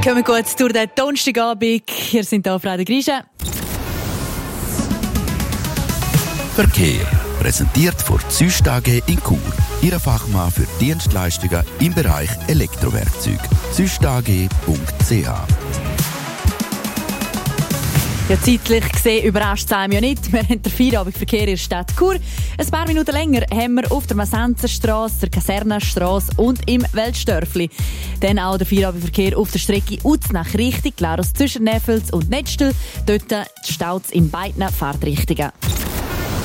Kommen gut durch den Donnerstagabend. Hier sind hier Frau Grische. Verkehr. Präsentiert von Züst AG in Chur. Ihre Fachmann für Dienstleistungen im Bereich Elektrowerkzeug. züstag.ch. Ja, zeitlich gesehen überrascht es einem ja nicht. Wir haben den Feierabendverkehr in der Stadt Chur. Ein paar Minuten länger haben wir auf der Masenzenstrasse, der Kasernenstrasse und im Weltstörfli. Dann auch der Feierabendverkehr auf der Strecke Uznach Richtung Glarus zwischen Neffels und Nettstel. Dort staut es in beiden Fahrtrichtungen.